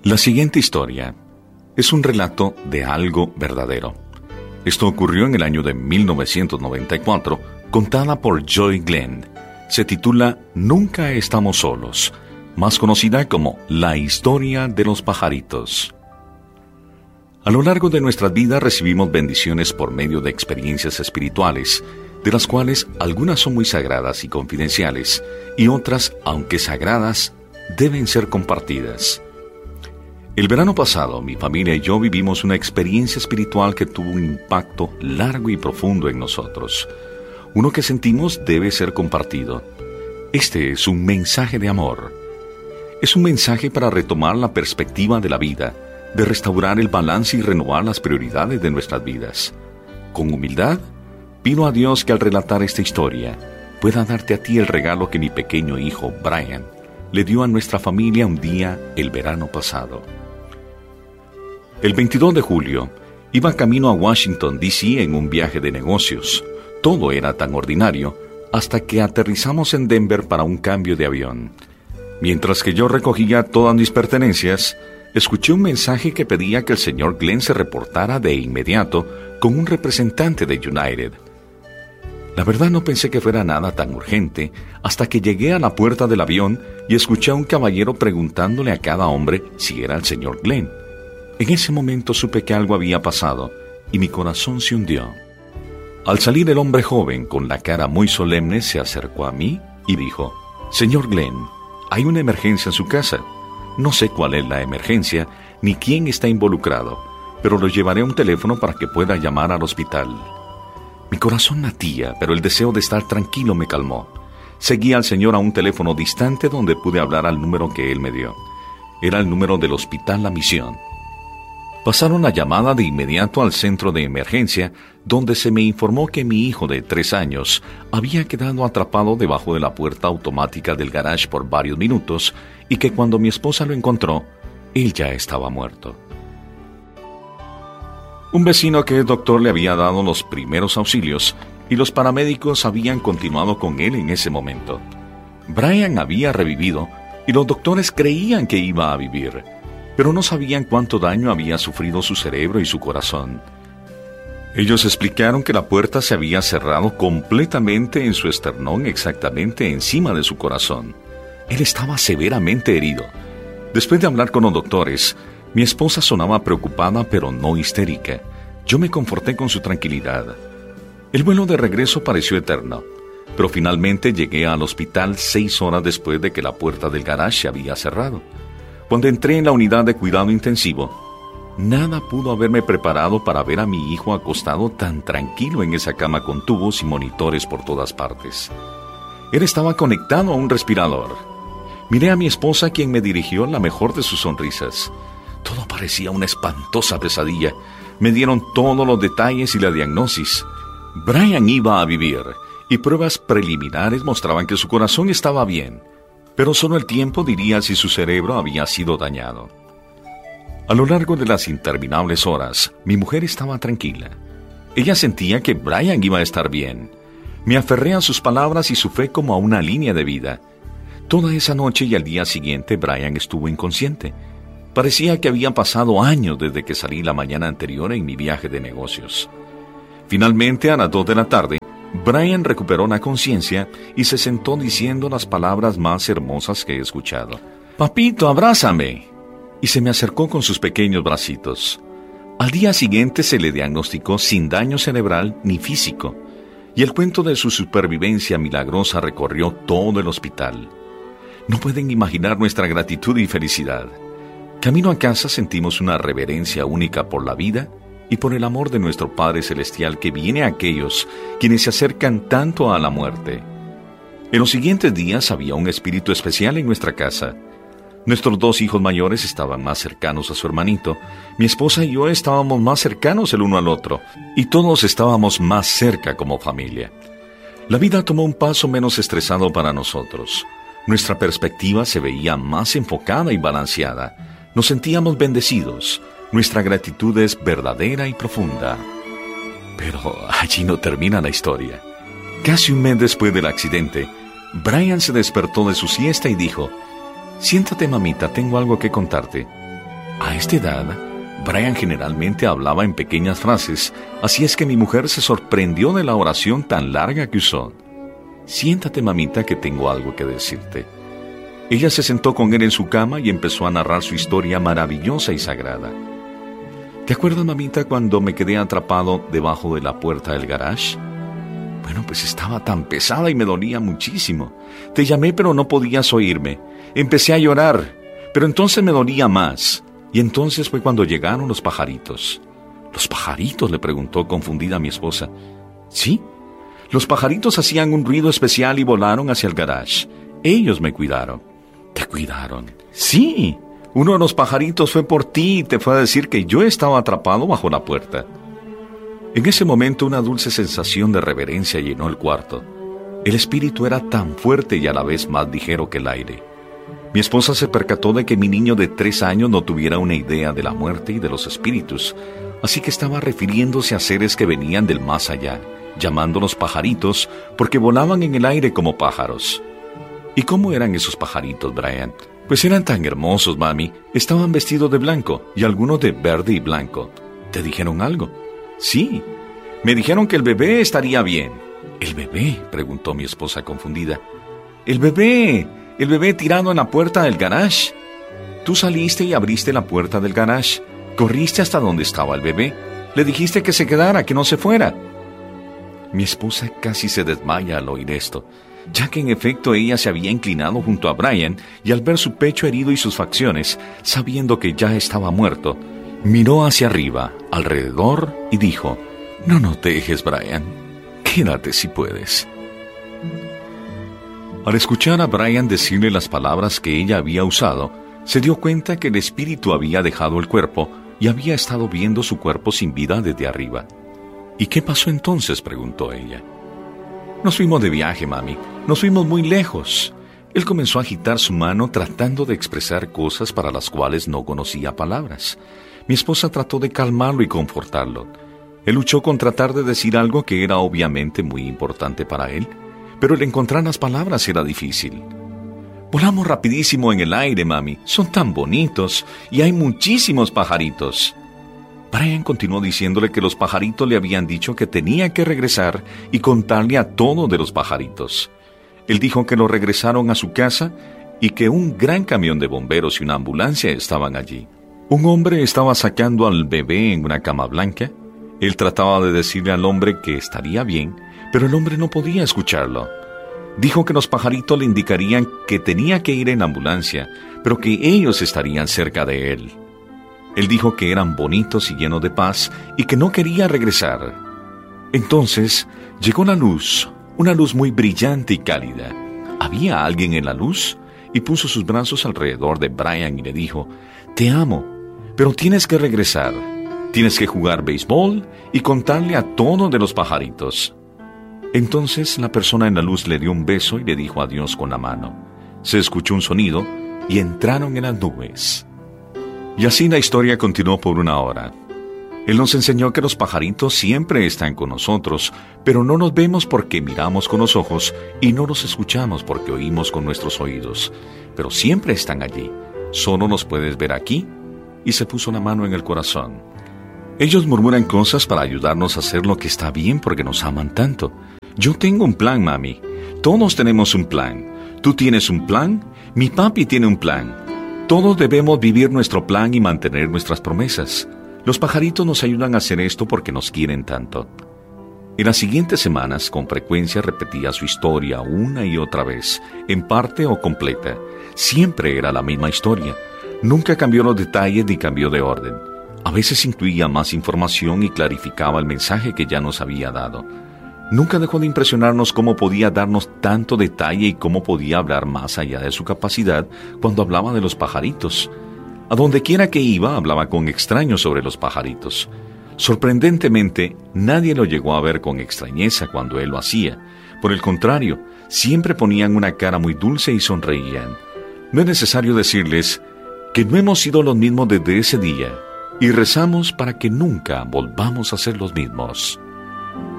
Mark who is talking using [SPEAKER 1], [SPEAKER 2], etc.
[SPEAKER 1] La siguiente historia es un relato de algo verdadero. Esto ocurrió en el año de 1994, contada por Joy Glenn. Se titula Nunca estamos solos, más conocida como La historia de los pajaritos. A lo largo de nuestras vidas recibimos bendiciones por medio de experiencias espirituales, de las cuales algunas son muy sagradas y confidenciales, y otras, aunque sagradas, deben ser compartidas. El verano pasado, mi familia y yo vivimos una experiencia espiritual que tuvo un impacto largo y profundo en nosotros. Uno que sentimos debe ser compartido. Este es un mensaje de amor. Es un mensaje para retomar la perspectiva de la vida, de restaurar el balance y renovar las prioridades de nuestras vidas. Con humildad, pido a Dios que al relatar esta historia, pueda darte a ti el regalo que mi pequeño hijo, Brian, le dio a nuestra familia un día el verano pasado. El 22 de julio, iba camino a Washington, D.C. en un viaje de negocios. Todo era tan ordinario, hasta que aterrizamos en Denver para un cambio de avión. Mientras que yo recogía todas mis pertenencias, escuché un mensaje que pedía que el señor Glenn se reportara de inmediato con un representante de United. La verdad no pensé que fuera nada tan urgente, hasta que llegué a la puerta del avión y escuché a un caballero preguntándole a cada hombre si era el señor Glenn. En ese momento supe que algo había pasado, y mi corazón se hundió. Al salir el hombre joven, con la cara muy solemne, se acercó a mí y dijo: «Señor Glenn, hay una emergencia en su casa. No sé cuál es la emergencia, ni quién está involucrado, pero lo llevaré a un teléfono para que pueda llamar al hospital». Mi corazón latía, pero el deseo de estar tranquilo me calmó. Seguí al señor a un teléfono distante donde pude hablar al número que él me dio. Era el número del Hospital La Misión. Pasaron la llamada de inmediato al centro de emergencia, donde se me informó que mi hijo de 3 años había quedado atrapado debajo de la puerta automática del garage por varios minutos y que cuando mi esposa lo encontró, él ya estaba muerto. Un vecino que es doctor le había dado los primeros auxilios y los paramédicos habían continuado con él en ese momento. Brian había revivido y los doctores creían que iba a vivir, pero no sabían cuánto daño había sufrido su cerebro y su corazón. Ellos explicaron que la puerta se había cerrado completamente en su esternón, exactamente encima de su corazón. Él estaba severamente herido. Después de hablar con los doctores, mi esposa sonaba preocupada pero no histérica. Yo me conforté con su tranquilidad. El vuelo de regreso pareció eterno, pero finalmente llegué al hospital 6 horas después de que la puerta del garage se había cerrado. Cuando entré en la unidad de cuidado intensivo, nada pudo haberme preparado para ver a mi hijo acostado tan tranquilo en esa cama con tubos y monitores por todas partes. Él estaba conectado a un respirador. Miré a mi esposa, quien me dirigió la mejor de sus sonrisas. Todo parecía una espantosa pesadilla. Me dieron todos los detalles y la diagnosis. Brian iba a vivir, y pruebas preliminares mostraban que su corazón estaba bien, pero solo el tiempo diría si su cerebro había sido dañado. A lo largo de las interminables horas, mi mujer estaba tranquila. Ella sentía que Brian iba a estar bien. Me aferré a sus palabras y su fe como a una línea de vida. Toda esa noche y al día siguiente, Brian estuvo inconsciente. Parecía que habían pasado años desde que salí la mañana anterior en mi viaje de negocios. Finalmente, a las 2 de la tarde, Brian recuperó la conciencia y se sentó diciendo las palabras más hermosas que he escuchado. «Papito, abrázame». Y se me acercó con sus pequeños bracitos. Al día siguiente se le diagnosticó sin daño cerebral ni físico, y el cuento de su supervivencia milagrosa recorrió todo el hospital. No pueden imaginar nuestra gratitud y felicidad. Camino a casa sentimos una reverencia única por la vida y por el amor de nuestro Padre Celestial que viene a aquellos quienes se acercan tanto a la muerte. En los siguientes días había un espíritu especial en nuestra casa. Nuestros 2 hijos mayores estaban más cercanos a su hermanito, mi esposa y yo estábamos más cercanos el uno al otro, y todos estábamos más cerca como familia. La vida tomó un paso menos estresado para nosotros. Nuestra perspectiva se veía más enfocada y balanceada. Nos sentíamos bendecidos. Nuestra gratitud es verdadera y profunda. Pero allí no termina la historia. Casi un mes después del accidente, Brian se despertó de su siesta y dijo: «Siéntate, mamita, tengo algo que contarte». A esta edad, Brian generalmente hablaba en pequeñas frases, así es que mi mujer se sorprendió de la oración tan larga que usó. Siéntate, mamita, que tengo algo que decirte. Ella se sentó con él en su cama y empezó a narrar su historia maravillosa y sagrada. ¿Te acuerdas, mamita, cuando me quedé atrapado debajo de la puerta del garage? Bueno, pues estaba tan pesada y me dolía muchísimo. Te llamé, pero no podías oírme. Empecé a llorar, pero entonces me dolía más. Y entonces fue cuando llegaron los pajaritos. ¿Los pajaritos?, le preguntó confundida mi esposa. Sí, los pajaritos hacían un ruido especial y volaron hacia el garage. Ellos me cuidaron. ¿Te cuidaron? Sí, uno de los pajaritos fue por ti y te fue a decir que yo estaba atrapado bajo la puerta. En ese momento una dulce sensación de reverencia llenó el cuarto. El espíritu era tan fuerte y a la vez más ligero que el aire. Mi esposa se percató de que mi niño de 3 años no tuviera una idea de la muerte y de los espíritus, así que estaba refiriéndose a seres que venían del más allá, llamándolos pajaritos porque volaban en el aire como pájaros. ¿Y cómo eran esos pajaritos, Brian? Pues eran tan hermosos, mami. Estaban vestidos de blanco y algunos de verde y blanco. ¿Te dijeron algo? Sí, me dijeron que el bebé estaría bien. ¿El bebé?, preguntó mi esposa confundida. ¡El bebé! ¡El bebé tirado en la puerta del garage! Tú saliste y abriste la puerta del garage. Corriste hasta donde estaba el bebé. Le dijiste que se quedara, que no se fuera. Mi esposa casi se desmaya al oír esto, ya que en efecto ella se había inclinado junto a Brian y al ver su pecho herido y sus facciones, sabiendo que ya estaba muerto, miró hacia arriba, alrededor y dijo: «No nos dejes, Brian. Quédate si puedes». Al escuchar a Brian decirle las palabras que ella había usado, se dio cuenta que el espíritu había dejado el cuerpo y había estado viendo su cuerpo sin vida desde arriba. «¿Y qué pasó entonces?», preguntó ella. «Nos fuimos de viaje, mami. Nos fuimos muy lejos». Él comenzó a agitar su mano tratando de expresar cosas para las cuales no conocía palabras. Mi esposa trató de calmarlo y confortarlo. Él luchó con tratar de decir algo que era obviamente muy importante para él, pero el encontrar las palabras era difícil. «Volamos rapidísimo en el aire, mami. Son tan bonitos y hay muchísimos pajaritos». Brian continuó diciéndole que los pajaritos le habían dicho que tenía que regresar y contarle a todo de los pajaritos. Él dijo que lo regresaron a su casa y que un gran camión de bomberos y una ambulancia estaban allí. Un hombre estaba sacando al bebé en una cama blanca. Él trataba de decirle al hombre que estaría bien, pero el hombre no podía escucharlo. Dijo que los pajaritos le indicarían que tenía que ir en ambulancia, pero que ellos estarían cerca de él. Él dijo que eran bonitos y llenos de paz y que no quería regresar. Entonces llegó la luz, una luz muy brillante y cálida. ¿Había alguien en la luz? Y puso sus brazos alrededor de Brian y le dijo: «Te amo, pero tienes que regresar. Tienes que jugar béisbol y contarle a todo de los pajaritos». Entonces la persona en la luz le dio un beso y le dijo adiós con la mano. Se escuchó un sonido y entraron en las nubes. Y así la historia continuó por 1 hora. Él nos enseñó que los pajaritos siempre están con nosotros, pero no nos vemos porque miramos con los ojos y no los escuchamos porque oímos con nuestros oídos. Pero siempre están allí. Solo nos puedes ver aquí. Y se puso la mano en el corazón. Ellos murmuran cosas para ayudarnos a hacer lo que está bien porque nos aman tanto. Yo tengo un plan, mami. Todos tenemos un plan. Tú tienes un plan. Mi papi tiene un plan. Todos debemos vivir nuestro plan y mantener nuestras promesas. Los pajaritos nos ayudan a hacer esto porque nos quieren tanto». En las siguientes semanas, con frecuencia repetía su historia una y otra vez, en parte o completa. Siempre era la misma historia. Nunca cambió los detalles ni cambió de orden. A veces incluía más información y clarificaba el mensaje que ya nos había dado. Nunca dejó de impresionarnos cómo podía darnos tanto detalle y cómo podía hablar más allá de su capacidad cuando hablaba de los pajaritos. A donde quiera que iba, hablaba con extraños sobre los pajaritos. Sorprendentemente, nadie lo llegó a ver con extrañeza cuando él lo hacía. Por el contrario, siempre ponían una cara muy dulce y sonreían. No es necesario decirles que no hemos sido los mismos desde ese día y rezamos para que nunca volvamos a ser los mismos.